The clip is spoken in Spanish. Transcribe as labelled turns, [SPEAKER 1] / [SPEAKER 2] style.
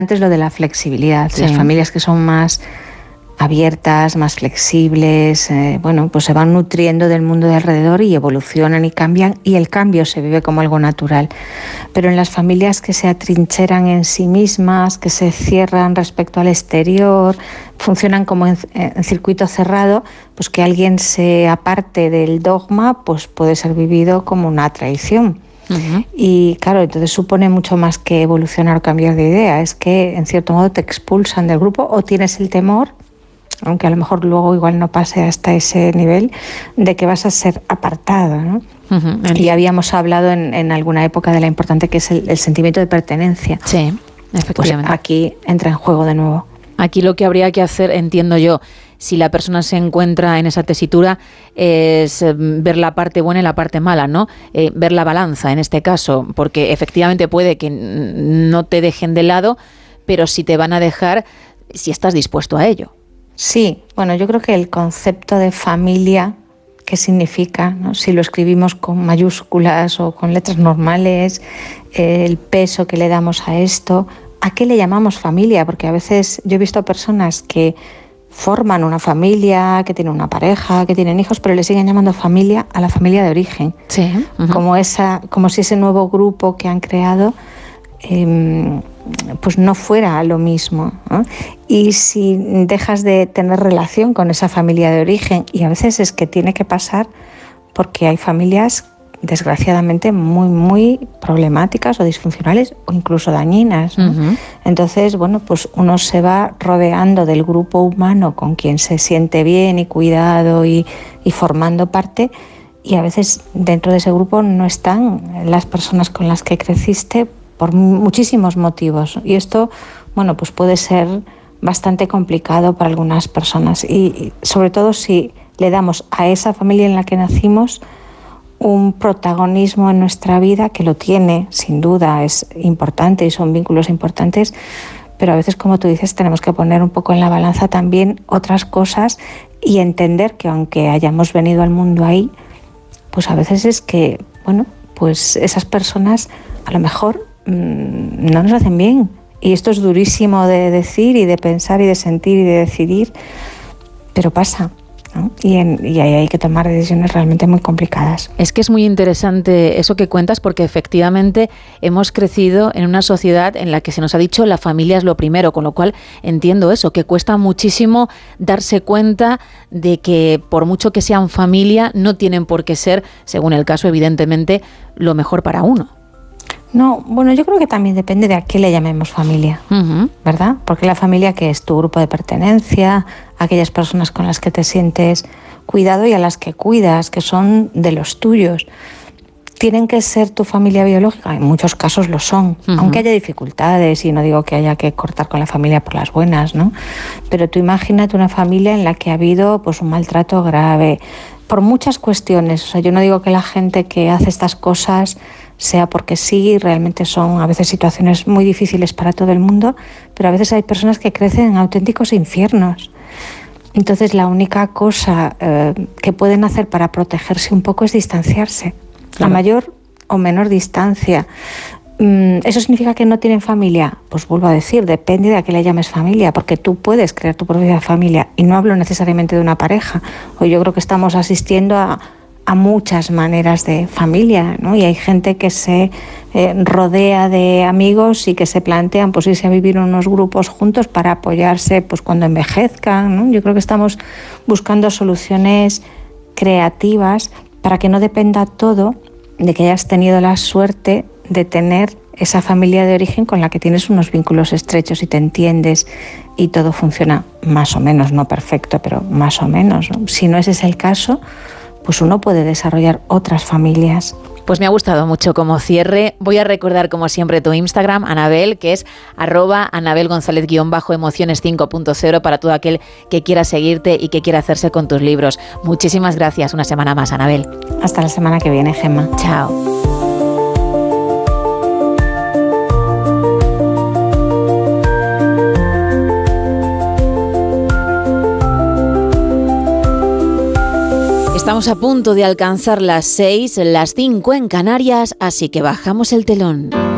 [SPEAKER 1] antes lo de la flexibilidad.
[SPEAKER 2] Sí.
[SPEAKER 1] Las familias que son más abiertas, más flexibles, pues se van nutriendo del mundo de alrededor y evolucionan y cambian, y el cambio se vive como algo natural. Pero en las familias que se atrincheran en sí mismas, que se cierran respecto al exterior, funcionan como en circuito cerrado, pues que alguien se aparte del dogma, pues puede ser vivido como una traición.
[SPEAKER 2] Uh-huh.
[SPEAKER 1] Y claro, entonces supone mucho más que evolucionar o cambiar de idea, es que en cierto modo te expulsan del grupo o tienes el temor, aunque a lo mejor luego igual no pase hasta ese nivel, de que vas a ser apartado, ¿no?
[SPEAKER 2] Uh-huh.
[SPEAKER 1] Y habíamos hablado en alguna época de lo importante que es el sentimiento de pertenencia.
[SPEAKER 2] Sí, efectivamente.
[SPEAKER 1] Pues aquí entra en juego de nuevo.
[SPEAKER 2] Aquí lo que habría que hacer, entiendo yo, si la persona se encuentra en esa tesitura, es ver la parte buena y la parte mala, ¿no? Ver la balanza en este caso, porque efectivamente puede que no te dejen de lado, pero si te van a dejar, si estás dispuesto a ello.
[SPEAKER 1] Sí, bueno, yo creo que el concepto de familia, ¿qué significa, ¿no? Si lo escribimos con mayúsculas o con letras normales, el peso que le damos a esto, ¿a qué le llamamos familia? Porque a veces yo he visto personas que forman una familia, que tienen una pareja, que tienen hijos, pero le siguen llamando familia a la familia de origen.
[SPEAKER 2] Sí. Uh-huh.
[SPEAKER 1] Como si ese nuevo grupo que han creado pues no fuera lo mismo, ¿no? Y si dejas de tener relación con esa familia de origen, y a veces es que tiene que pasar porque hay familias desgraciadamente muy, muy problemáticas o disfuncionales o incluso dañinas, ¿no?
[SPEAKER 2] Uh-huh.
[SPEAKER 1] Entonces, pues uno se va rodeando del grupo humano con quien se siente bien y cuidado y formando parte, y a veces dentro de ese grupo no están las personas con las que creciste por muchísimos motivos, y esto, pues puede ser bastante complicado para algunas personas, y sobre todo si le damos a esa familia en la que nacimos un protagonismo en nuestra vida, que lo tiene, sin duda, es importante y son vínculos importantes, pero a veces, como tú dices, tenemos que poner un poco en la balanza también otras cosas y entender que aunque hayamos venido al mundo ahí, pues a veces es que, pues esas personas a lo mejor no nos hacen bien, y esto es durísimo de decir y de pensar y de sentir y de decidir, pero pasa, ¿no? Y ahí hay que tomar decisiones realmente muy complicadas.
[SPEAKER 2] Es que es muy interesante eso que cuentas, porque efectivamente hemos crecido en una sociedad en la que se nos ha dicho la familia es lo primero, con lo cual entiendo eso, que cuesta muchísimo darse cuenta de que por mucho que sean familia, no tienen por qué ser, según el caso evidentemente, lo mejor para uno.
[SPEAKER 1] No, yo creo que también depende de a qué le llamemos familia,
[SPEAKER 2] uh-huh,
[SPEAKER 1] ¿verdad? Porque la familia, que es tu grupo de pertenencia, aquellas personas con las que te sientes cuidado y a las que cuidas, que son de los tuyos, ¿tienen que ser tu familia biológica? En muchos casos lo son, uh-huh, aunque haya dificultades, y no digo que haya que cortar con la familia por las buenas, ¿no? Pero tú imagínate una familia en la que ha habido un maltrato grave, por muchas cuestiones. O sea, yo no digo que la gente que hace estas cosas sea porque sí, realmente son a veces situaciones muy difíciles para todo el mundo, pero a veces hay personas que crecen en auténticos infiernos. Entonces la única cosa que pueden hacer para protegerse un poco es distanciarse,
[SPEAKER 2] claro,
[SPEAKER 1] a mayor o menor distancia. ¿Eso significa que no tienen familia? Pues vuelvo a decir, depende de a qué le llames familia, porque tú puedes crear tu propia familia, y no hablo necesariamente de una pareja. Hoy yo creo que estamos asistiendo a muchas maneras de familia, ¿no? Y hay gente que se rodea de amigos y que se plantean irse a vivir en unos grupos juntos para apoyarse cuando envejezcan, ¿no? Yo creo que estamos buscando soluciones creativas para que no dependa todo de que hayas tenido la suerte de tener esa familia de origen con la que tienes unos vínculos estrechos y te entiendes y todo funciona más o menos, no perfecto, pero más o menos, ¿no? Si no ese es el caso, pues uno puede desarrollar otras familias.
[SPEAKER 2] Pues me ha gustado mucho como cierre. Voy a recordar como siempre tu Instagram, Anabel, que es @AnabelGonzález_emociones 5.0 para todo aquel que quiera seguirte y que quiera hacerse con tus libros. Muchísimas gracias. Una semana más, Anabel.
[SPEAKER 1] Hasta la semana que viene, Gemma.
[SPEAKER 2] Chao. Estamos a punto de alcanzar las 6, las 5 en Canarias, así que bajamos el telón.